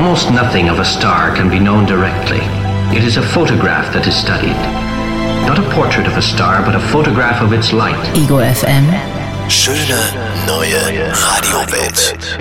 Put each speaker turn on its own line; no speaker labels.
Almost nothing of a star can be known directly. It is a photograph that is studied. Not a portrait of a star, but a photograph of its light.
Ego FM.
Schöne neue Radiowelt.